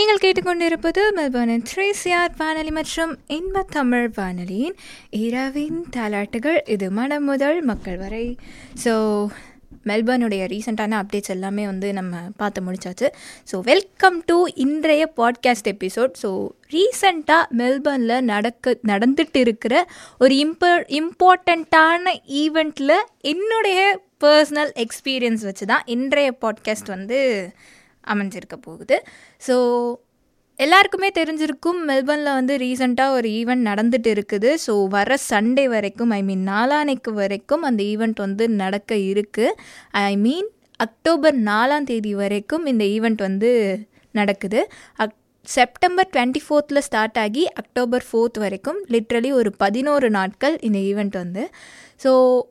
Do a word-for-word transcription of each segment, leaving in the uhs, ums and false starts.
நீங்கள் கேட்டுக்கொண்டிருப்பது மெல்பர்னின் three CR வானொலி மற்றும் இன்ப தமிழ் வானொலியின் இரவின் தாலாட்டுகள். இது மனம் முதல் மக்கள் வரை. ஸோ மெல்பர்னுடைய ரீசெண்டான அப்டேட்ஸ் எல்லாமே வந்து நம்ம பார்த்து முடிச்சாச்சு. ஸோ வெல்கம் டு இன்றைய பாட்காஸ்ட் எபிசோட். ஸோ ரீசெண்டாக மெல்பர்னில் நடக்க நடந்துட்டு இருக்கிற ஒரு இம்ப இம்பார்ட்டண்ட்டான ஈவெண்ட்டில் என்னுடைய பர்சனல் எக்ஸ்பீரியன்ஸ் வச்சு தான் இன்றைய பாட்காஸ்ட் வந்து அமைஞ்சிருக்க போகுது. ஸோ எல்லாருக்குமே தெரிஞ்சிருக்கும், மெல்பர்னில் வந்து ரீசெண்டாக ஒரு ஈவெண்ட் நடந்துட்டு இருக்குது. ஸோ வர சண்டே வரைக்கும், ஐ மீன் நாளானைக்கு வரைக்கும் அந்த ஈவெண்ட் வந்து நடக்க இருக்குது. ஐ மீன் அக்டோபர் நாலாம் தேதி வரைக்கும் இந்த ஈவெண்ட் வந்து நடக்குது. அக் செப்டம்பர் டுவெண்ட்டி ஃபோர்த்தில் ஸ்டார்ட் ஆகி அக்டோபர் ஃபோர்த் வரைக்கும் லிட்ரலி ஒரு பதினோரு நாட்கள் இந்த ஈவெண்ட் வந்து. ஸோ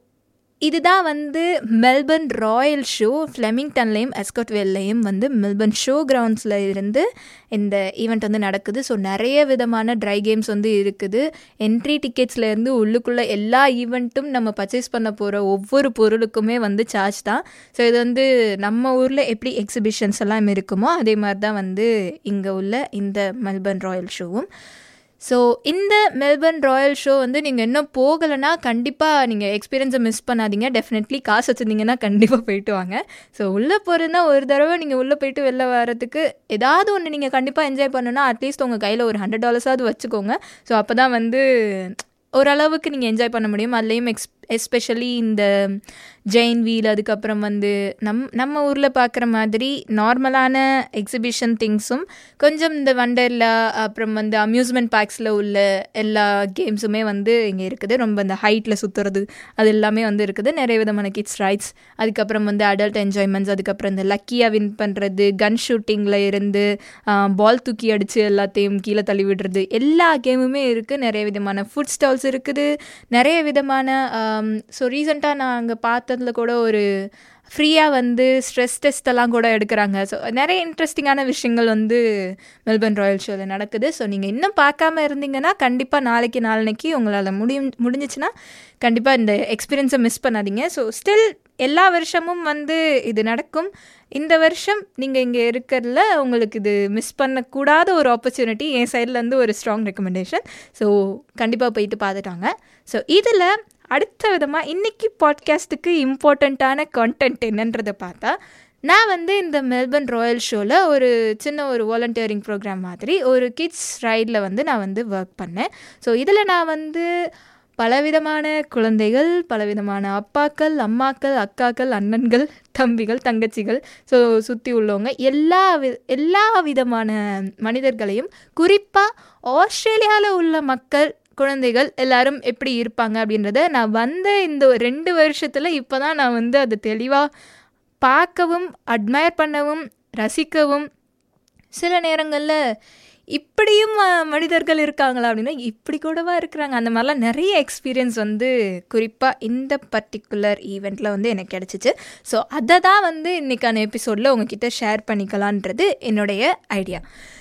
இதுதான் வந்து மெல்பர்ன் ராயல் ஷோ. ஃப்ளெமிங்டன்லேயும் எஸ்காட்வேல்லையும் வந்து மெல்பர்ன் ஷோ கிரவுண்ட்ஸில் இருந்து இந்த ஈவெண்ட் வந்து நடக்குது. ஸோ நிறைய விதமான ட்ரை கேம்ஸ் வந்து இருக்குது. என்ட்ரி டிக்கெட்ஸ்லேருந்து உள்ளுக்குள்ளே எல்லா ஈவெண்ட்டும் நம்ம பர்ச்சேஸ் பண்ண போகிற ஒவ்வொரு பொருளுக்குமே வந்து சார்ஜ் தான். ஸோ இது வந்து நம்ம ஊரில் எப்படி எக்ஸிபிஷன்ஸ் எல்லாம் இருக்குமோ அதே மாதிரி தான் வந்து இங்கே உள்ள இந்த மெல்பர்ன் ராயல் ஷோவும். ஸோ இந்த மெல்பர்ன் ராயல் ஷோ வந்து நீங்கள் இன்னும் போகலைன்னா கண்டிப்பாக நீங்கள் எக்ஸ்பீரியன்ஸை மிஸ் பண்ணாதீங்க. டெஃபினெட்லி காசு வச்சுருந்தீங்கன்னா கண்டிப்பாக போயிட்டு வாங்க. ஸோ உள்ளே போகிறதுனா ஒரு தடவை நீங்கள் உள்ளே போயிட்டு வெளில வரத்துக்கு ஏதாவது ஒன்று நீங்கள் கண்டிப்பாக என்ஜாய் பண்ணணுன்னா அட்லீஸ்ட் உங்கள் கையில் ஒரு ஹண்ட்ரட் டாலர்ஸாவது வச்சுக்கோங்க. ஸோ அப்போ தான் வந்து ஓரளவுக்கு நீங்கள் என்ஜாய் பண்ண முடியும். அதுலேயும் எக்ஸ் எஸ்பெஷலி இந்த ஜெயின் வீல், அதுக்கப்புறம் வந்து நம் நம்ம ஊரில் பார்க்குற மாதிரி நார்மலான எக்ஸிபிஷன் திங்ஸும், கொஞ்சம் இந்த வண்டர்லா, அப்புறம் வந்து அம்யூஸ்மெண்ட் பார்க்ஸில் உள்ள எல்லா கேம்ஸுமே வந்து இங்கே இருக்குது. ரொம்ப இந்த ஹைட்டில் சுற்றுறது அது எல்லாமே வந்து இருக்குது. நிறைய விதமான கிட்ஸ் ரைட்ஸ், அதுக்கப்புறம் வந்து அடல்ட் என்ஜாய்மெண்ட்ஸ், அதுக்கப்புறம் இந்த லக்கியாக வின் பண்ணுறது, கன் ஷூட்டிங்கில் இருந்து பால் தூக்கி அடித்து எல்லாத்தையும் கீழே தள்ளி விடுறது, எல்லா கேமுமே இருக்குது. நிறைய விதமான ஃபுட் ஸ்டால்ஸ் இருக்குது. நிறைய விதமான ஸோ ரீசெண்டாக நான் அங்கே பார்த்ததில் கூட ஒரு ஃப்ரீயாக வந்து ஸ்ட்ரெஸ் டெஸ்ட் எல்லாம் கூட எடுக்கிறாங்க. ஸோ நிறைய இன்ட்ரெஸ்டிங்கான விஷயங்கள் வந்து மெல்பர்ன் ராயல் ஷோவில் நடக்குது. ஸோ நீங்கள் இன்னும் பார்க்காம இருந்தீங்கன்னா கண்டிப்பாக நாளைக்கு நாளைக்கு உங்களால் முடியும் முடிஞ்சிச்சுன்னா கண்டிப்பாக இந்த எக்ஸ்பீரியன்ஸை மிஸ் பண்ணாதீங்க. ஸோ ஸ்டில் எல்லா வருஷமும் வந்து இது நடக்கும். இந்த வருஷம் நீங்கள் இங்கே இருக்கிறதுல உங்களுக்கு இது மிஸ் பண்ணக்கூடாத ஒரு ஆப்பர்ச்சுனிட்டி. என் சைட்லேருந்து ஒரு ஸ்ட்ராங் ரெக்கமெண்டேஷன். ஸோ கண்டிப்பாக போயிட்டு பார்த்துட்டாங்க. ஸோ இதில் அடுத்த விதமாக இன்றைக்கி பாட்காஸ்ட்டுக்கு இம்பார்ட்டண்ட்டான கான்டென்ட் என்னன்றதை பார்த்தா, நான் வந்து இந்த மெல்பர்ன் ராயல் ஷோவில் ஒரு சின்ன ஒரு வாலண்டியரிங் ப்ரோக்ராம் மாதிரி ஒரு கிட்ஸ் ரைடில் வந்து நான் வந்து ஒர்க் பண்ணேன். ஸோ இதில் நான் வந்து பலவிதமான குழந்தைகள், பலவிதமான அப்பாக்கள், அம்மாக்கள், அக்காக்கள், அண்ணன்கள், தம்பிகள், தங்கச்சிகள், ஸோ சுற்றி உள்ளவங்க எல்லா வி எல்லா விதமான மனிதர்களையும், குறிப்பாக ஆஸ்திரேலியாவில் உள்ள மக்கள், குழந்தைகள் எல்லாரும் எப்படி இருப்பாங்க அப்படின்றத நான் வந்த இந்த ரெண்டு வருஷத்தில் இப்போ தான் நான் வந்து அதை தெளிவாக பார்க்கவும், அட்மையர் பண்ணவும், ரசிக்கவும், சில நேரங்களில் இப்படியும் மனிதர்கள் இருக்காங்களா அப்படின்னா இப்படி கூடவா இருக்கிறாங்க, அந்த மாதிரிலாம் நிறைய எக்ஸ்பீரியன்ஸ் வந்து குறிப்பாக இந்த பர்டிகுலர் ஈவெண்ட்டில் வந்து எனக்கு கிடச்சிச்சு. ஸோ அதை தான் வந்து இன்றைக்கான எபிசோடில் உங்ககிட்ட ஷேர் பண்ணிக்கலான்றது என்னுடைய ஐடியா.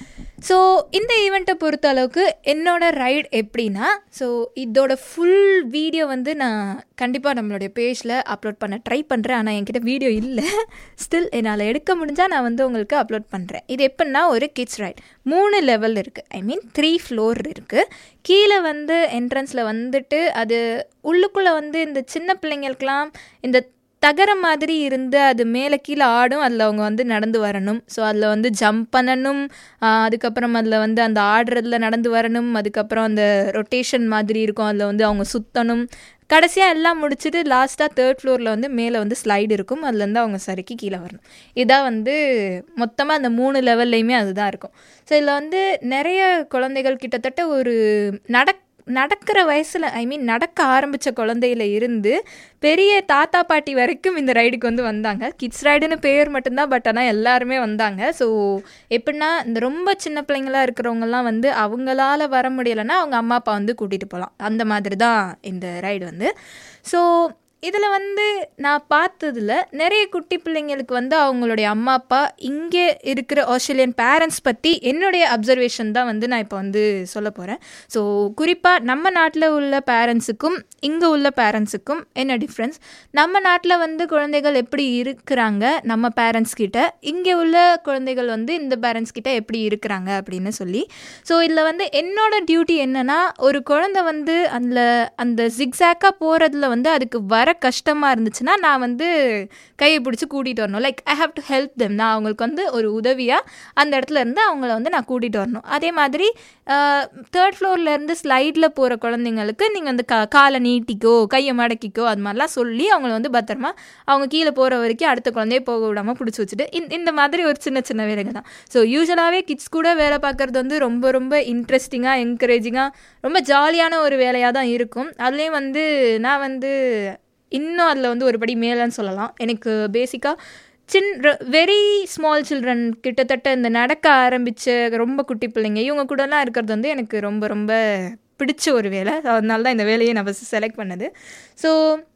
ஸோ இந்த ஈவெண்ட்டை பொறுத்த அளவுக்கு என்னோடய ரைட் எப்படின்னா, ஸோ இதோட ஃபுல் வீடியோ வந்து நான் கண்டிப்பாக நம்மளுடைய பேஜில் அப்லோட் பண்ண ட்ரை பண்ணுறேன். ஆனால் என்கிட்ட வீடியோ இல்லை. ஸ்டில் என்னால் எடுக்க முடிஞ்சால் நான் வந்து உங்களுக்கு அப்லோட் பண்ணுறேன். இது எப்படின்னா ஒரு கிட்ஸ் ரைட், மூணு லெவல் இருக்குது. ஐ மீன் த்ரீ ஃப்ளோர் இருக்குது. கீழே வந்து என்ட்ரன்ஸில் வந்துட்டு அது உள்ளுக்குள்ளே வந்து இந்த சின்ன பிள்ளைங்களுக்கெலாம் இந்த தகரம் மாதிரி இருந்து அது மேலே கீழே ஆடும். அதில் அவங்க வந்து நடந்து வரணும். ஸோ அதில் வந்து ஜம்ப் பண்ணணும். அதுக்கப்புறம் அதில் வந்து அந்த ஆடுறதுல நடந்து வரணும். அதுக்கப்புறம் அந்த ரொட்டேஷன் மாதிரி இருக்கும், அதில் வந்து அவங்க சுற்றணும். கடைசியாக எல்லாம் முடிச்சுட்டு லாஸ்ட்டாக தேர்ட் ஃப்ளோரில் வந்து மேலே வந்து ஸ்லைடு இருக்கும், அதுலேருந்து அவங்க சறுக்கி கீழே வரணும். இதான் வந்து மொத்தமாக அந்த மூணு லெவல்லையுமே அதுதான் இருக்கும். ஸோ இதில் வந்து நிறைய குழந்தைகள் கிட்டத்தட்ட ஒரு நடக் நடக்கிற வயசில், ஐ மீன் நடக்க ஆரம்பித்த குழந்தையில இருந்து பெரிய தாத்தா பாட்டி வரைக்கும் இந்த ரைடுக்கு வந்து வந்தாங்க. கிட்ஸ் ரைடுன்னு பேர் மட்டும்தான், பட் ஆனால் எல்லாருமே வந்தாங்க. ஸோ எப்படின்னா இந்த ரொம்ப சின்ன பிள்ளைங்களாக இருக்கிறவங்கலாம் வந்து அவங்களால வர முடியலைன்னா அவங்க அம்மா அப்பா வந்து கூட்டிகிட்டு போகலாம். அந்த மாதிரி தான் இந்த ரைடு வந்து. ஸோ இதில் வந்து நான் பார்த்ததில் நிறைய குட்டி பிள்ளைங்களுக்கு வந்து அவங்களுடைய அம்மா அப்பா இங்கே இருக்கிற ஆஸ்திரேலியன் பேரண்ட்ஸ் பற்றி என்னுடைய அப்சர்வேஷன் தான் வந்து நான் இப்போ வந்து சொல்ல போகிறேன். ஸோ குறிப்பாக நம்ம நாட்டில் உள்ள பேரண்ட்ஸுக்கும் இங்கே உள்ள பேரண்ட்ஸுக்கும் என்ன டிஃப்ரென்ஸ், நம்ம நாட்டில் வந்து குழந்தைகள் எப்படி இருக்கிறாங்க நம்ம பேரண்ட்ஸ் கிட்ட, இங்கே உள்ள குழந்தைகள் வந்து இந்த பேரண்ட்ஸ் கிட்ட எப்படி இருக்கிறாங்க அப்படின்னு சொல்லி. ஸோ இதில் வந்து என்னோட டியூட்டி என்னென்னா, ஒரு குழந்தை வந்து அந்த அந்த ஜிக்ஸாக்காக போகிறதுல வந்து அதுக்கு வர கஷ்டமாக இருந்துச்சுன்னா நான் வந்து கையை பிடிச்சி கூட்டிகிட்டு வரணும். Like I have to help them. நான் அவங்களுக்கு வந்து ஒரு உதவியாக அந்த இடத்துல இருந்து அவங்கள வந்து நான் கூட்டிகிட்டு வரணும். அதே மாதிரி தேர்ட் ஃப்ளோர்லேருந்து ஸ்லைடில் போகிற குழந்தைங்களுக்கு நீங்கள் வந்து கா காலை நீட்டிக்கோ கையை மடக்கிக்கோ அது மாதிரிலாம் சொல்லி அவங்கள வந்து பத்திரமா அவங்க கீழே போகிற வரைக்கும் அடுத்த குழந்தைய போக விடாமல் பிடிச்சி வச்சுட்டு இந்த இந்த மாதிரி ஒரு சின்ன சின்ன வேலைங்க தான். ஸோ யூஸ்வலாகவே கிட்ஸ் கூட வேலை பார்க்குறது வந்து ரொம்ப ரொம்ப இன்ட்ரெஸ்டிங்காக என்கரேஜிங்காக ரொம்ப ஜாலியான ஒரு வேலையாக தான் இருக்கும். அதுலேயும் வந்து நான் வந்து இன்னும் அதில் வந்து ஒரு படி மேலேன்னு சொல்லலாம். எனக்கு பேசிக்காக சின் வெரி ஸ்மால் சில்ட்ரன், கிட்டத்தட்ட இந்த நடக்க ஆரம்பித்த ரொம்ப குட்டி பிள்ளைங்க இவங்க கூடலாம் இருக்கிறது வந்து எனக்கு ரொம்ப ரொம்ப பிடிச்ச ஒரு வேலை. அதனால தான் இந்த வேலையை நான் ஃபஸ்ட்டு செலக்ட் பண்ணது. ஸோ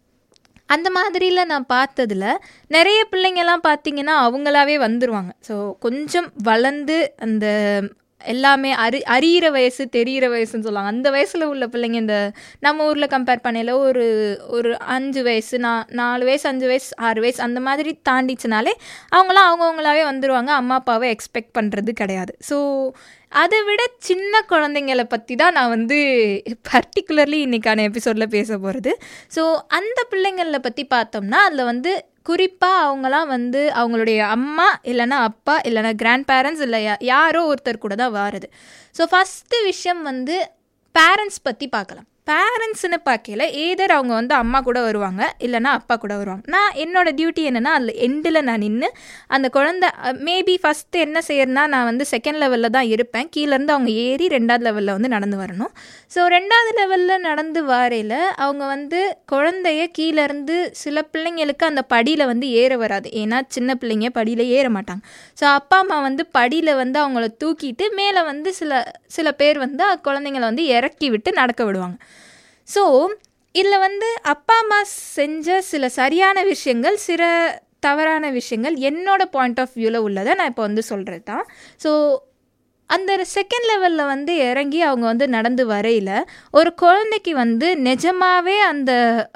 அந்த மாதிரியில் நான் பார்த்ததில் நிறைய பிள்ளைங்கள்லாம் பார்த்திங்கன்னா அவங்களாவே வந்துடுவாங்க. ஸோ கொஞ்சம் வளர்ந்து அந்த எல்லாமே அறி அறிகிற வயசு தெரிகிற வயசுன்னு சொல்லுவாங்க. அந்த வயசில் உள்ள பிள்ளைங்க இந்த நம்ம ஊரில் கம்பேர் பண்ணையில் ஒரு ஒரு அஞ்சு வயசு நா நாலு வயசு அஞ்சு வயசு ஆறு வயசு அந்த மாதிரி தாண்டிச்சுனாலே அவங்களாம் அவங்கவுங்களாவே வந்துடுவாங்க. அம்மா அப்பாவை எக்ஸ்பெக்ட் பண்ணுறது கிடையாது. ஸோ அதை விட சின்ன குழந்தைங்களை பற்றி தான் நான் வந்து பர்டிகுலர்லி இன்றைக்கான எபிசோடில் பேச போகிறது. ஸோ அந்த பிள்ளைங்களை பற்றி பார்த்தோம்னா அதில் வந்து குறிப்பாக அவங்களாம் வந்து அவங்களுடைய அம்மா இல்லைனா அப்பா இல்லைனா கிராண்ட் பேரண்ட்ஸ் இல்லை யாரோ ஒருத்தர் கூட தான் வாருது. ஸோ ஃபஸ்ட்டு விஷயம் வந்து பேரண்ட்ஸ் பற்றி பார்க்கலாம். பேரண்ட்ஸ்னு பார்க்கல ஏதர் அவங்க வந்து அம்மா கூட வருவாங்க இல்லைனா அப்பா கூட வருவாங்க. நான் என்னோடய டியூட்டி என்னென்னா அதில் எண்டில் நான் நின்று அந்த குழந்தை மேபி ஃபஸ்ட்டு என்ன செய்யறதுனா நான் வந்து செகண்ட் லெவலில் தான் இருப்பேன். கீழேருந்து அவங்க ஏறி ரெண்டாவது லெவலில் வந்து நடந்து வரணும். ஸோ ரெண்டாவது லெவலில் நடந்து வரையில் அவங்க வந்து குழந்தைய கீழேருந்து சில பிள்ளைங்களுக்கு அந்த படியில் வந்து ஏற வராது. ஏன்னா சின்ன பிள்ளைங்க படியில் ஏற மாட்டாங்க. ஸோ அப்பா அம்மா வந்து படியில் வந்து அவங்கள தூக்கிட்டு மேலே வந்து சில சில பேர் வந்து குழந்தைங்கள வந்து இறக்கி விட்டு நடக்க விடுவாங்க. ஸோ இதில் வந்து அப்பா அம்மா செஞ்ச சில சரியான விஷயங்கள் சில தவறான விஷயங்கள் என்னோட பாயிண்ட் ஆஃப் வியூவில் உள்ளதை நான் இப்போ வந்து சொல்கிறது தான். ஸோ அந்த செகண்ட் லெவலில் வந்து இறங்கி அவங்க வந்து நடந்து வரையில் ஒரு குழந்தைக்கு வந்து நிஜமாகவே அந்த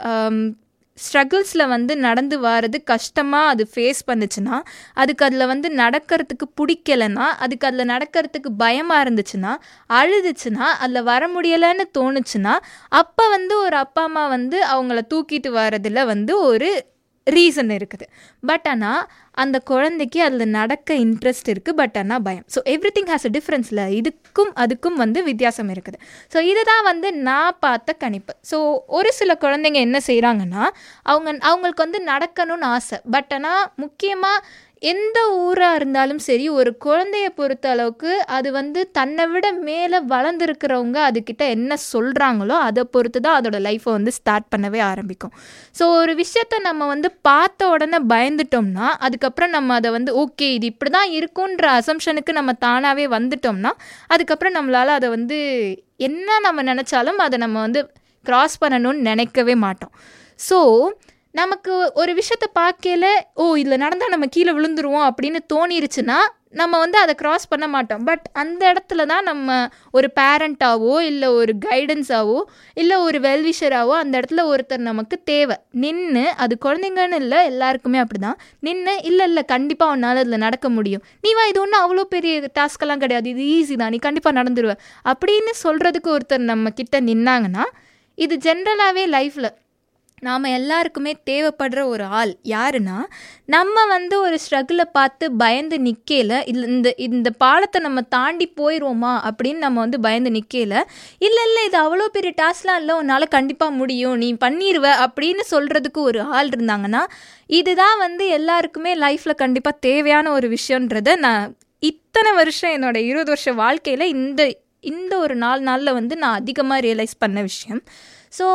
ஸ்ட்ரகிள்ஸில் வந்து நடந்து வர்றது கஷ்டமாக அது ஃபேஸ் பண்ணுச்சுன்னா, அதுக்கு அதில் வந்து நடக்கிறதுக்கு பிடிக்கலைன்னா, அதுக்கு அதில் நடக்கிறதுக்கு பயமாக இருந்துச்சுன்னா, அழுதுச்சுன்னா, அதில் வர முடியலைன்னு தோணுச்சுன்னா, அப்போ வந்து ஒரு அப்பா அம்மா வந்து அவங்கள தூக்கிட்டு வர்றதில் வந்து ஒரு ரீசன் இருக்குது. பட் ஆனால் அந்த குழந்தைக்கு அதில் நடக்க இன்ட்ரெஸ்ட் இருக்குது. பட் ஆனால் பயம். So every thing has a டிஃப்ரென்ஸில் இதுக்கும் அதுக்கும் வந்து வித்தியாசம் இருக்குது. ஸோ இதுதான் வந்து நான் பார்த்த கணிப்பு. ஸோ ஒரு சில குழந்தைங்க என்ன செய்கிறாங்கன்னா அவங்க அவங்களுக்கு வந்து நடக்கணும்னு ஆசை. பட் ஆனால் முக்கியமாக எந்த ஊராக இருந்தாலும் சரி ஒரு குழந்தைய பொறுத்த அளவுக்கு அது வந்து தன்னை விட மேலே வளர்ந்துருக்கிறவங்க அதுக்கிட்ட என்ன சொல்கிறாங்களோ அதை பொறுத்து தான் அதோட லைஃப்பை வந்து ஸ்டார்ட் பண்ணவே ஆரம்பிக்கும். ஸோ ஒரு விஷயத்த நம்ம வந்து பார்த்த உடனே பயந்துட்டோம்னா அதுக்கப்புறம் நம்ம அதை வந்து ஓகே இது இப்படி தான் இருக்குன்ற அசம்ஷனுக்கு நம்ம தானாகவே வந்துட்டோம்னா அதுக்கப்புறம் நம்மளால் அதை வந்து என்ன நம்ம நினச்சாலும் அதை நம்ம வந்து க்ராஸ் பண்ணணும்னு நினைக்கவே மாட்டோம். ஸோ நமக்கு ஒரு விஷயத்தை பார்க்கல ஓ இதில் நடந்தால் நம்ம கீழே விழுந்துருவோம் அப்படின்னு தோணிருச்சுன்னா நம்ம வந்து அதை க்ராஸ் பண்ண மாட்டோம். பட் அந்த இடத்துல தான் நம்ம ஒரு பேரண்ட்டாவோ இல்லை ஒரு கைடன்ஸாவோ இல்லை ஒரு வெல்விஷராகவோ அந்த இடத்துல ஒருத்தர் நமக்கு தேவை. நின்று அது குழந்தைங்கன்னு இல்லை எல்லாருக்குமே அப்படி தான் நின்று இல்லை இல்லை கண்டிப்பாக உன்னால் இதில் நடக்க முடியும், நீ வா இது ஒன்றும் அவ்வளோ பெரிய டாஸ்க்கெல்லாம் கிடையாது, இது ஈஸி தான், நீ கண்டிப்பாக நடந்துருவ அப்படின்னு சொல்கிறதுக்கு ஒருத்தர் நம்ம கிட்ட நின்னாங்கன்னா இது ஜென்ரலாகவே லைஃப்பில் நாம் எல்லாருக்குமே தேவைப்படுற ஒரு ஆள் யாருன்னா நம்ம வந்து ஒரு ஸ்ட்ரகிளை பார்த்து பயந்து நிற்கல இல்லை இந்த இந்த பாலத்தை நம்ம தாண்டி போயிடுவோமா அப்படின்னு நம்ம வந்து பயந்து நிற்கல இல்லை இல்லை இது அவ்வளோ பெரிய டாஸ்க்லாம் இல்லை உன்னால் கண்டிப்பாக முடியும் நீ பண்ணிடுவ அப்படின்னு சொல்கிறதுக்கு ஒரு ஆள் இருந்தாங்கன்னா இதுதான் வந்து எல்லாருக்குமே லைஃப்பில் கண்டிப்பாக தேவையான ஒரு விஷயன்றதை நான் இத்தனை வருஷம் என்னோடய இருபது வருஷம் வாழ்க்கையில் இந்த இந்த ஒரு நாலு நாளில் வந்து நான் அதிகமாக ரியலைஸ் பண்ண விஷயம். ஸோ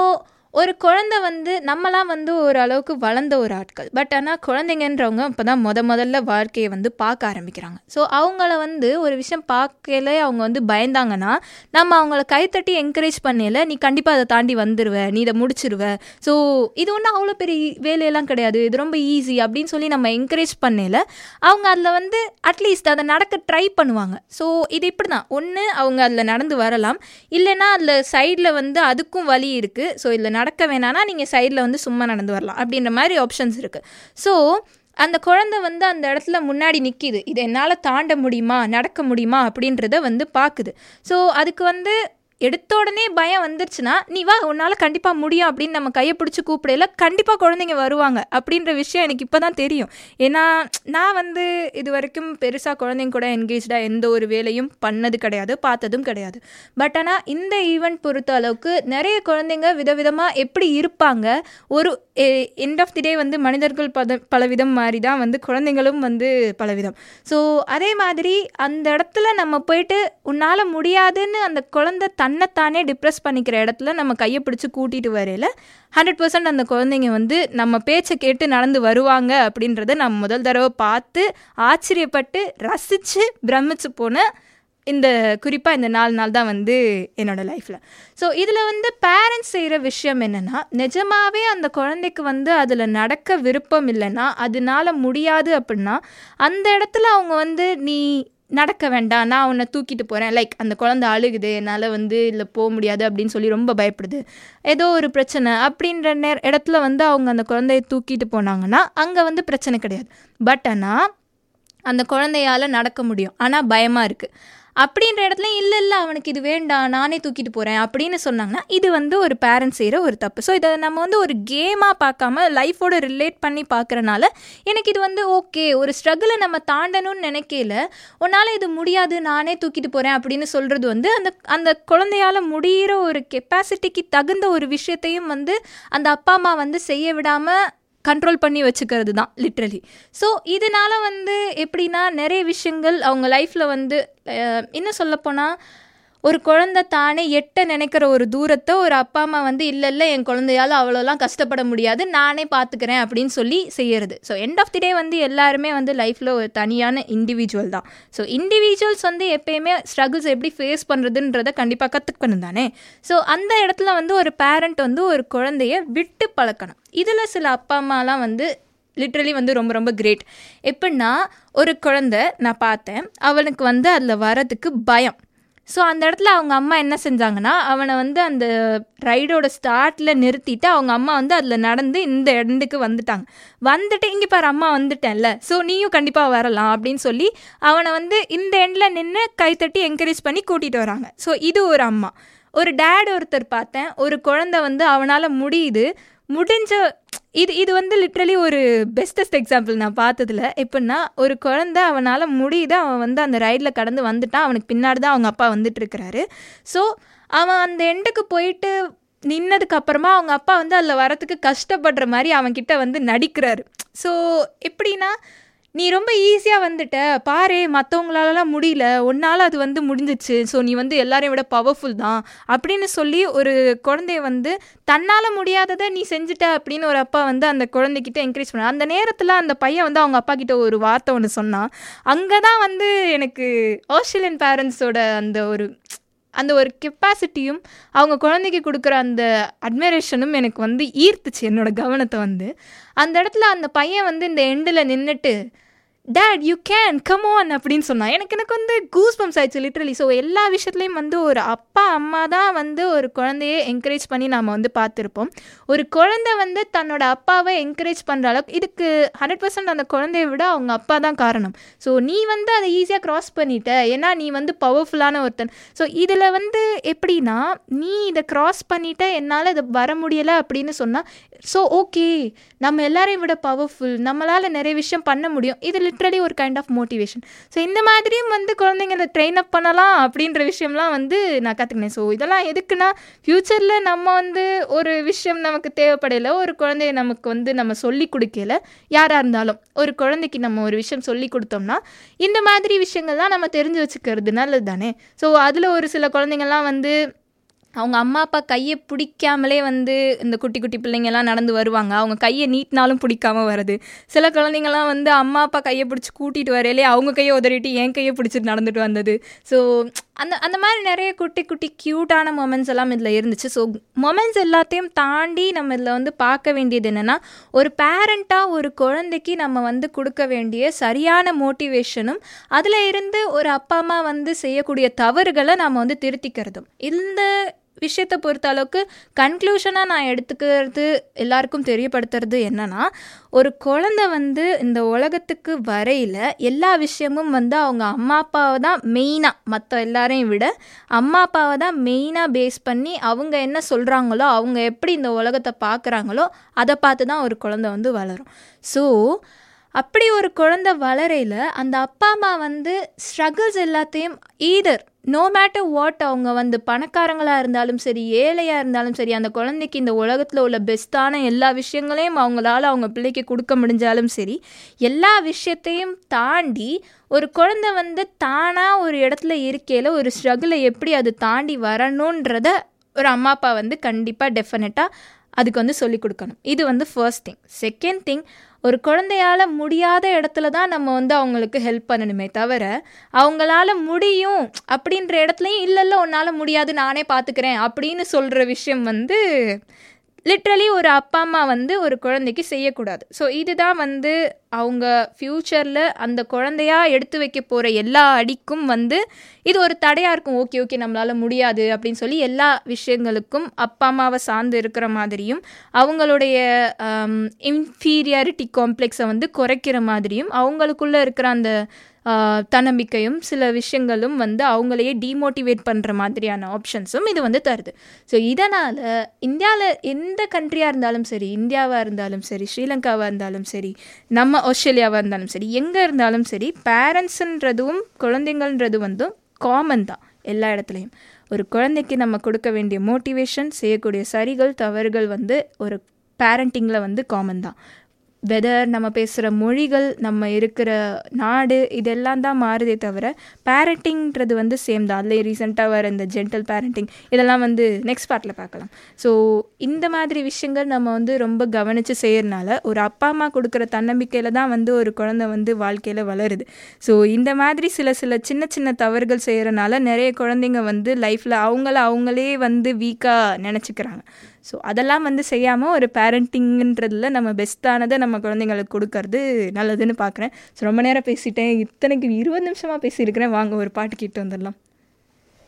ஒரு குழந்தை வந்து நம்மலாம் வந்து ஒரு அளவுக்கு வளர்ந்த ஒரு ஆட்கள். பட் ஆனால் குழந்தைங்கன்றவங்க இப்போ தான் முத முதல்ல வாழ்க்கையை வந்து பார்க்க ஆரம்பிக்கிறாங்க. ஸோ அவங்கள வந்து ஒரு விஷயம் பார்க்கல அவங்க வந்து பயந்தாங்கன்னா நம்ம அவங்கள கைத்தட்டி என்கரேஜ் பண்ணல, நீ கண்டிப்பாக அதை தாண்டி வந்துடுவ, நீ இதை முடிச்சிருவ, ஸோ இது ஒன்றும் அவ்வளோ பெரிய வேலையெல்லாம் கிடையாது, இது ரொம்ப ஈஸி அப்படின்னு சொல்லி நம்ம என்கரேஜ் பண்ணல அவங்க அதில் வந்து அட்லீஸ்ட் அதை நடக்க ட்ரை பண்ணுவாங்க. ஸோ இது இப்படி தான், ஒன்று அவங்க அதில் நடந்து வரலாம், இல்லைன்னா அதில் சைடில் வந்து அதுக்கும் வழி இருக்குது, ஸோ இதில் நடக்க வேணான்னா நீங்கள் சைடில் வந்து சும்மா நடந்து வரலாம் அப்படின்ற மாதிரி ஆப்ஷன்ஸ் இருக்குது. ஸோ அந்த குழந்தை வந்து அந்த இடத்துல முன்னாடி நிற்கிது, இது என்னால் தாண்ட முடியுமா நடக்க முடியுமா அப்படின்றத வந்து பார்க்குது. ஸோ அதுக்கு வந்து எடுத்த உடனே பயம் வந்துருச்சுன்னா நீ வா உன்னால் கண்டிப்பாக முடியும் அப்படின்னு நம்ம கையை பிடிச்சி கூப்பிடையில கண்டிப்பாக குழந்தைங்க வருவாங்க அப்படின்ற விஷயம் எனக்கு இப்போ தான் தெரியும். ஏன்னா நான் வந்து இது வரைக்கும் பெருசாக குழந்தைங்க கூட என்கேஜாக எந்த ஒரு வேலையும் பண்ணது கிடையாது, பார்த்ததும் கிடையாது. பட் ஆனால் இந்த ஈவெண்ட் பொறுத்த அளவுக்கு நிறைய குழந்தைங்க விதவிதமாக எப்படி இருப்பாங்க, ஒரு எண்ட் ஆஃப் தி டே வந்து மனிதர்கள் பத பலவிதம் மாதிரி தான் வந்து குழந்தைங்களும் வந்து பலவிதம். ஸோ அதே மாதிரி அந்த இடத்துல நம்ம போயிட்டு உன்னால் முடியாதுன்னு அந்த குழந்தை தன்னைத்தானே டிப்ரெஸ் பண்ணிக்கிற இடத்துல நம்ம கையை பிடிச்சி கூட்டிகிட்டு வரையில ஹண்ட்ரட் பர்சன்ட் அந்த குழந்தைங்க வந்து நம்ம பேச்சை கேட்டு நடந்து வருவாங்க அப்படின்றத நம்ம முதல் தடவை பார்த்து ஆச்சரியப்பட்டு ரசித்து பிரமிச்சு போன இந்த குறிப்பாக இந்த நாலு நாள் தான் வந்து என்னோடய லைஃப்பில். ஸோ இதில் வந்து பேரண்ட்ஸ் செய்கிற விஷயம் என்னென்னா, நிஜமாகவே அந்த குழந்தைக்கு வந்து அதில் நடக்க விருப்பம் இல்லைன்னா, அதனால முடியாது அப்படின்னா அந்த இடத்துல அவங்க வந்து நீ நடக்க வேண்டாம், நான் உன்னை தூக்கிட்டு போகிறேன், லைக் அந்த குழந்தை அழுகுது, என்னால் வந்து இல்லை போக முடியாது அப்படின்னு சொல்லி ரொம்ப பயப்படுது, ஏதோ ஒரு பிரச்சனை அப்படின்ற நே இடத்துல வந்து அவங்க அந்த குழந்தைய தூக்கிட்டு போனாங்கன்னா அங்கே வந்து பிரச்சனை கிடையாது. பட் ஆனால் அந்த குழந்தையால் நடக்க முடியும், ஆனால் பயமாக இருக்குது அப்படின்ற இடத்துல இல்லை இல்லை அவனுக்கு இது வேண்டாம் நானே தூக்கிட்டு போகிறேன் அப்படின்னு சொன்னாங்கன்னா இது வந்து ஒரு பேரண்ட்ஸ் செய்கிற ஒரு தப்பு. ஸோ இதை நம்ம வந்து ஒரு கேமாக பார்க்காம லைஃபோடு ரிலேட் பண்ணி பார்க்குறனால எனக்கு இது வந்து ஓகே, ஒரு ஸ்ட்ரகிளை நம்ம தாண்டணும்னு நினைக்கல உன்னால் இது முடியாது நானே தூக்கிட்டு போகிறேன் அப்படின்னு சொல்கிறது வந்து அந்த அந்த குழந்தையால் முடிகிற ஒரு கெப்பாசிட்டிக்கு தகுந்த ஒரு விஷயத்தையும் வந்து அந்த அப்பா அம்மா வந்து செய்ய விடாமல் கண்ட்ரோல் பண்ணி வச்சுக்கிறது தான் லிட்ரலி. ஸோ இதனால் வந்து எப்படின்னா நிறைய விஷயங்கள் அவங்க லைஃப்பில் வந்து இன்னும் சொல்லப்போனால் ஒரு குழந்தை தானே எட்ட நினைக்கிற ஒரு தூரத்தை ஒரு அப்பா அம்மா வந்து இல்லை இல்லை என் குழந்தையால் அவ்வளோலாம் கஷ்டப்பட முடியாது நானே பார்த்துக்கிறேன் அப்படின்னு சொல்லி செய்கிறது. ஸோ எண்ட் ஆஃப் தி டே வந்து எல்லாருமே வந்து லைஃப்பில் ஒரு தனியான இண்டிவிஜுவல் தான். ஸோ இண்டிவிஜுவல்ஸ் வந்து எப்பயுமே ஸ்ட்ரகிள்ஸ் எப்படி ஃபேஸ் பண்ணுறதுன்றதை கண்டிப்பாக கற்றுக்கணும் தானே. ஸோ அந்த இடத்துல வந்து ஒரு பேரண்ட் வந்து ஒரு குழந்தைய விட்டு பழக்கணும். இதில் சில அப்பா அம்மாலாம் வந்து லிட்ரலி வந்து ரொம்ப ரொம்ப கிரேட். எப்படின்னா ஒரு குழந்தை நான் பார்த்தேன், அவனுக்கு வந்து அதில் வரதுக்கு பயம். ஸோ அந்த இடத்துல அவங்க அம்மா என்ன செஞ்சாங்கன்னா அவனை வந்து அந்த ரைடோட ஸ்டார்ட்டில் நிறுத்திட்டு அவங்க அம்மா வந்து அதில் நடந்து இந்த எண்டுக்கு வந்துட்டாங்க. வந்துட்டு இங்கே பாரு அம்மா வந்துட்டேன்ல, ஸோ நீயும் கண்டிப்பாக வரலாம் அப்படின்னு சொல்லி அவனை வந்து இந்த எண்டில் நின்று கைத்தட்டி என்கரேஜ் பண்ணி கூட்டிகிட்டு வராங்க. ஸோ இது ஒரு அம்மா. ஒரு டேட் ஒருத்தர் பார்த்தேன், ஒரு குழந்தை வந்து அவனால் முடியுது முடிஞ்ச இது இது வந்து லிட்ரலி ஒரு பெஸ்டஸ்ட் எக்ஸாம்பிள் நான் பார்த்ததில். எப்படின்னா ஒரு குழந்தை அவனால் முடியுது, அவன் வந்து அந்த ரைடில் கடந்து வந்துட்டான், அவனுக்கு பின்னாடி தான் அவங்க அப்பா வந்துட்டுருக்கிறாரு. ஸோ அவன் அந்த எண்டுக்கு போயிட்டு நின்னதுக்கு அப்புறமா அவங்க அப்பா வந்து அதில் வரத்துக்கு கஷ்டப்படுற மாதிரி அவன்கிட்ட வந்து நடிக்கிறாரு. ஸோ எப்படின்னா நீ ரொம்ப ஈஸியாக வந்துட்ட பாரு, மற்றவங்களாலலாம் முடியல, உன்னால் அது வந்து முடிஞ்சிச்சு, ஸோ நீ வந்து எல்லாரையும் விட பவர்ஃபுல் தான் அப்படின்னு சொல்லி ஒரு குழந்தைய வந்து தன்னால் முடியாததை நீ செஞ்சுட்ட அப்படின்னு ஒரு அப்பா வந்து அந்த குழந்தைகிட்ட என்கரேஜ் பண்ண. அந்த நேரத்தில் அந்த பையன் வந்து அவங்க அப்பா கிட்ட ஒரு வார்த்தை ஒன்று சொன்னான். அங்கே தான் வந்து எனக்கு ஆஸ்திரேலியன் பேரண்ட்ஸோட அந்த ஒரு அந்த ஒரு கெப்பாசிட்டியும் அவங்க குழந்தைக்கு கொடுக்குற அந்த அட்மைரேஷனும் எனக்கு வந்து ஈர்த்துச்சு என்னோட கவனத்தை. வந்து அந்த இடத்துல அந்த பையன் வந்து இந்த எண்டில் நின்றுட்டு date you can come on அப்படின்னு சொன்னான். எனக்கு எனக்கு வந்து கூஸ் பம்ப்ஸ் ஆயிடுச்சு லிட்ரலி. ஸோ எல்லா விஷயத்துலையும் வந்து ஒரு அப்பா அம்மா தான் வந்து ஒரு குழந்தையை என்கரேஜ் பண்ணி நாம் வந்து பார்த்துருப்போம். ஒரு குழந்தை வந்து தன்னோட அப்பாவை என்கரேஜ் பண்ணுற அளவுக்கு இதுக்கு ஹண்ட்ரட் பர்சன்ட் அந்த குழந்தைய விட அவங்க அப்பா தான் காரணம். ஸோ நீ வந்து அதை ஈஸியாக க்ராஸ் பண்ணிட்ட, ஏன்னா நீ வந்து பவர்ஃபுல்லான ஒருத்தன். ஸோ இதில் வந்து எப்படின்னா நீ இதை க்ராஸ் பண்ணிட்ட, என்னால் இதை வர முடியலை அப்படின்னு சொன்னால் ஸோ ஓகே நம்ம எல்லாரையும் விட பவர்ஃபுல், நம்மளால் நிறைய விஷயம் பண்ண முடியும். இது லிட்ரலி ஒரு கைண்ட் ஆஃப் மோட்டிவேஷன். ஸோ இந்த மாதிரியும் வந்து குழந்தைங்களை ட்ரெயின் அப் பண்ணலாம் அப்படின்ற விஷயம்லாம் வந்து நான் கற்றுக்கினேன். ஸோ இதெல்லாம் எதுக்குன்னா ஃப்யூச்சரில் நம்ம வந்து ஒரு விஷயம் நமக்கு தேவைப்படையில ஒரு குழந்தைய நமக்கு வந்து நம்ம சொல்லி கொடுக்கல, யாராக இருந்தாலும் ஒரு குழந்தைக்கு நம்ம ஒரு விஷயம் சொல்லி கொடுத்தோம்னா இந்த மாதிரி விஷயங்கள்லாம் நம்ம தெரிஞ்சு வச்சுக்கிறது நல்லது தானே. ஸோ அதில் ஒரு சில குழந்தைங்கள்லாம் வந்து அவங்க அம்மா அப்பா கையை பிடிக்காமலே வந்து இந்த குட்டி குட்டி பிள்ளைங்கள்லாம் நடந்து வருவாங்க. அவங்க கையை நீட்டினாலும் பிடிக்காம வருது. சில குழந்தைங்கள்லாம் வந்து அம்மா அப்பா கையை பிடிச்சி கூட்டிகிட்டு வரையிலே அவங்க கையை உதறிட்டு என் கையை பிடிச்சிட்டு நடந்துட்டு வந்தது. ஸோ அந்த அந்த மாதிரி நிறைய குட்டி குட்டி க்யூட்டான மொமெண்ட்ஸ் எல்லாம் இதில் இருந்துச்சு. ஸோ மொமெண்ட்ஸ் எல்லாத்தையும் தாண்டி நம்ம இதில் வந்து பார்க்க வேண்டியது என்னென்னா, ஒரு பேரண்ட்டாக ஒரு குழந்தைக்கு நம்ம வந்து கொடுக்க வேண்டிய சரியான மோட்டிவேஷனும், அதில் இருந்து ஒரு அப்பா அம்மா வந்து செய்யக்கூடிய தவறுகளை நம்ம வந்து திருத்திக்கிறதும். இந்த விஷயத்தை பொறுத்த அளவுக்கு கன்க்ளூஷனாக நான் எடுத்துக்கிறது, எல்லாருக்கும் தெரியப்படுத்துறது என்னன்னா, ஒரு குழந்தை வந்து இந்த உலகத்துக்கு வரையில் எல்லா விஷயமும் வந்து அவங்க அம்மா அப்பாவை தான் மெயினாக, மற்ற எல்லாரையும் விட அம்மா அப்பாவை தான் மெயினாக பேஸ் பண்ணி அவங்க என்ன சொல்கிறாங்களோ, அவங்க எப்படி இந்த உலகத்தை பார்க்குறாங்களோ அதை பார்த்து தான் ஒரு குழந்தை வந்து வளரும். ஸோ அப்படி ஒரு குழந்தை வளரையில் அந்த அப்பா அம்மா வந்து ஸ்ட்ரகிள்ஸ் எல்லாத்தையும் ஈதர் நோ மேட்டர் வாட், அவங்க வந்து பணக்காரங்களாக இருந்தாலும் சரி, ஏழையாக இருந்தாலும் சரி, அந்த குழந்தைக்கு இந்த உலகத்தில் உள்ள பெஸ்ட்டான எல்லா விஷயங்களையும் அவங்களால அவங்க பிள்ளைக்கு கொடுக்க முடிஞ்சாலும் சரி, எல்லா விஷயத்தையும் தாண்டி ஒரு குழந்தை வந்து தானாக ஒரு இடத்துல இருக்கையில் ஒரு ஸ்ட்ரகிளை எப்படி அது தாண்டி வரணுன்றத ஒரு அம்மா அப்பா வந்து கண்டிப்பாக டெஃபினட்டாக அதுக்கு வந்து சொல்லிக் கொடுக்கணும். இது வந்து ஃபர்ஸ்ட் திங். செகண்ட் திங், ஒரு குழந்தையால் முடியாத இடத்துல தான் நம்ம வந்து அவங்களுக்கு ஹெல்ப் பண்ணணுமே தவிர, அவங்களால முடியும் அப்படின்ற இடத்துலையும் இல்லை இல்லை உன்னால் முடியாது நானே பார்த்துக்கிறேன் அப்படின்னு சொல்கிற விஷயம் வந்து லிட்ரலி ஒரு அப்பா அம்மா வந்து ஒரு குழந்தைக்கு செய்யக்கூடாது. ஸோ இதுதான் வந்து அவங்க ஃப்யூச்சரில் அந்த குழந்தையா எடுத்து வைக்க போகிற எல்லா அடிக்கும் வந்து இது ஒரு தடையாக இருக்கும். ஓகே ஓகே நம்மளால் முடியாது அப்படின்னு சொல்லி எல்லா விஷயங்களுக்கும் அப்பா அம்மாவை சார்ந்து இருக்கிற மாதிரியும், அவங்களுடைய இன்ஃபீரியாரிட்டி காம்ப்ளெக்ஸை வந்து குறைக்கிற மாதிரியும், அவங்களுக்குள்ளே இருக்கிற அந்த தன்னம்பிக்கையும் சில விஷயங்களும் வந்து அவங்களையே டிமோட்டிவேட் பண்ணுற மாதிரியான ஆப்ஷன்ஸும் இது வந்து தருது. ஸோ இதனால் இந்தியாவில் எந்த கண்ட்ரியாக இருந்தாலும் சரி, இந்தியாவாக இருந்தாலும் சரி, ஸ்ரீலங்காவாக இருந்தாலும் சரி, நம்ம ஆஸ்திரேலியாவாக இருந்தாலும் சரி, எங்கே இருந்தாலும் சரி, பேரண்ட்ஸுன்றதும் குழந்தைங்கள்ன்றது வந்து காமன் தான் எல்லா இடத்துலையும். ஒரு குழந்தைக்கு நம்ம கொடுக்க வேண்டிய மோட்டிவேஷன், செய்யக்கூடிய சரிகள் தவறுகள் வந்து ஒரு பேரண்டிங்கில் வந்து காமன் தான். வெதர் நம்ம பேசுகிற மொழிகள், நம்ம இருக்கிற நாடு, இதெல்லாம் தான் மாறுதே தவிர பேரண்டிங்கிறது வந்து சேம் தான். அதில் ரீசெண்டாக வர இந்த ஜென்டல் பேரண்டிங் இதெல்லாம் வந்து நெக்ஸ்ட் பார்ட்டில் பார்க்கலாம். ஸோ இந்த மாதிரி விஷயங்கள் நம்ம வந்து ரொம்ப கவனித்து செய்கிறனால ஒரு அப்பா அம்மா கொடுக்குற தன்னம்பிக்கையில் தான் வந்து ஒரு குழந்தை வந்து வாழ்க்கையில் வளருது. ஸோ இந்த மாதிரி சில சில சின்ன சின்ன தவறுகள் செய்கிறனால நிறைய குழந்தைங்க வந்து லைஃப்பில் அவங்கள அவங்களே வந்து வீக்காக நினச்சிக்கிறாங்க. ஸோ அதெல்லாம் வந்து செய்யாமல் ஒரு பேரண்டிங்ன்றதில் நம்ம பெஸ்ட்டானதை நம்ம குழந்தைங்களுக்கு கொடுக்கறது நல்லதுன்னு பார்க்குறேன். ஸோ ரொம்ப நேரம் பேசிட்டேன், இத்தனைக்கு இருபது நிமிஷமாக பேசியிருக்கிறேன். வாங்க ஒரு பாட்டு கேட்டு வந்துடலாம்.